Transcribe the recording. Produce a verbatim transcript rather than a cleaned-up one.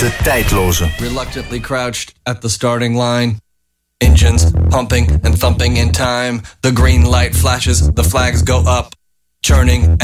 De tijdloze. Reluctantly crouched at the starting line. Engines pumping and thumping in time. The green light flashes, the flags go up. Churning